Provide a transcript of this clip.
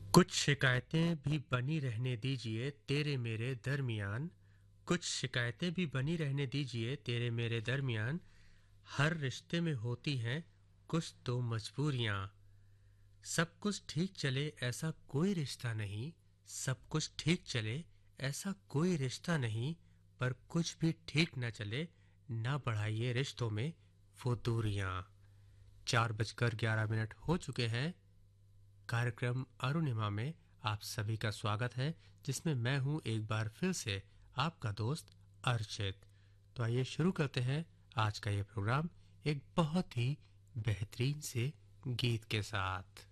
कुछ शिकायतें भी बनी रहने दीजिए तेरे मेरे दरमियान। कुछ शिकायतें भी बनी रहने दीजिए तेरे मेरे दरमियान। हर रिश्ते में होती हैं कुछ तो मजबूरियां। सब कुछ ठीक चले ऐसा कोई रिश्ता नहीं। सब कुछ ठीक चले ऐसा कोई रिश्ता नहीं। पर कुछ भी ठीक न चले, ना बढ़ाइए रिश्तों में वो दूरियां। 4:11 हो चुके हैं। कार्यक्रम अरुणिमा में आप सभी का स्वागत है, जिसमें मैं हूं एक बार फिर से आपका दोस्त अर्चित। तो आइए शुरू करते हैं आज का ये प्रोग्राम एक बहुत ही बेहतरीन से गीत के साथ।